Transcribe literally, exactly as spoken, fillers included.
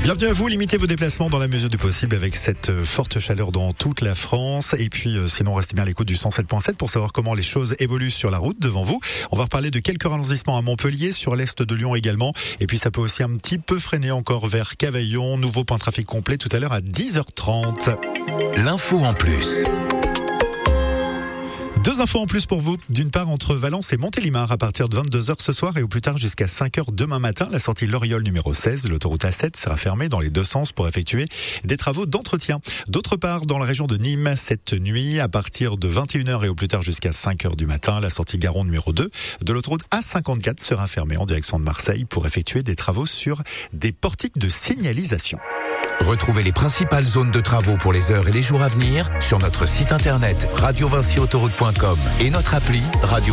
Bienvenue à vous, limitez vos déplacements dans la mesure du possible avec cette forte chaleur dans toute la France. Et puis euh, sinon restez bien à l'écoute du cent sept point sept pour savoir comment les choses évoluent sur la route devant vous. On va reparler de quelques ralentissements à Montpellier, sur l'est de Lyon également. Et puis ça peut aussi un petit peu freiner encore vers Cavaillon. Nouveau point de trafic complet tout à l'heure à dix heures trente. L'info en plus. Deux infos en plus pour vous. D'une part, entre Valence et Montélimar, à partir de vingt-deux heures ce soir et au plus tard jusqu'à cinq heures demain matin, la sortie Loriol numéro seize, l'autoroute A sept, sera fermée dans les deux sens pour effectuer des travaux d'entretien. D'autre part, dans la région de Nîmes, cette nuit, à partir de vingt et une heures et au plus tard jusqu'à cinq heures du matin, la sortie Garon numéro deux de l'autoroute A cinquante-quatre sera fermée en direction de Marseille pour effectuer des travaux sur des portiques de signalisation. Retrouvez les principales zones de travaux pour les heures et les jours à venir sur notre site internet radio vinci autoroute point com et notre appli Radio